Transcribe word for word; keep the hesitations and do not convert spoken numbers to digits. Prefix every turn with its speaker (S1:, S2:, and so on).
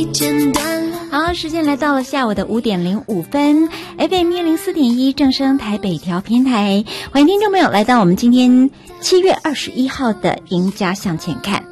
S1: 好，时间来到了下午的五点零五分 ，F M 一零四点一正声台北调频台，欢迎听众朋友来到我们今天七月二十一号的赢家向前看。